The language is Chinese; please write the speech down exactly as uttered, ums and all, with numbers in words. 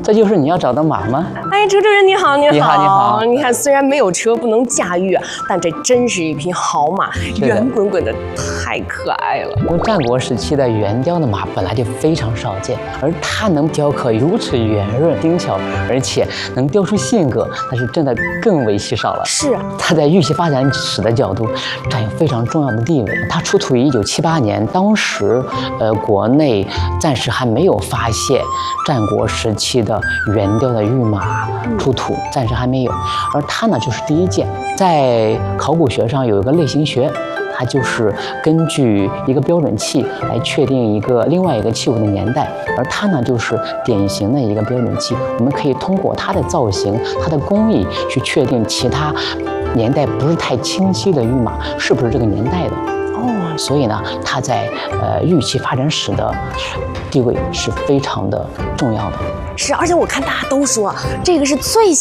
这就是你要找的马吗？ 哎，车主任你好，你好， 你好，你好。 你看，虽然没有车不能驾驭，但这真是一匹好马，圆滚滚的，太可爱了。 因为战国时期的圆雕的马本来就非常少见，而它能雕刻如此圆润精巧，而且能雕出性格，那是真的更为稀少了。 是啊， 它在玉器发展史的角度占有非常重要的地位。它出土于一九七八年，当时呃国内暂时还没有发现战国时期的圆雕的玉马出土，暂时还没有。而它呢，就是第一件。在考古学上有一个类型学，它就是根据一个标准器来确定一个另外一个器物的年代，而它呢就是典型的一个标准器。我们可以通过它的造型、它的工艺去确定其他年代不是太清晰的玉马是不是这个年代的。哦，所以呢，它在呃玉器发展史的地位是非常的重要的。 是，而且我看大家都说这个是最